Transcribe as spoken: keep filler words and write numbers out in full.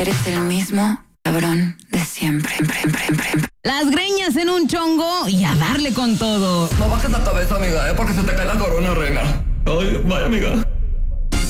Eres el mismo cabrón de siempre. Las greñas en un chongo y a darle con todo. No bajes la cabeza, amiga, ¿eh? Porque se te cae la corona, reina. Ay, vaya, amiga.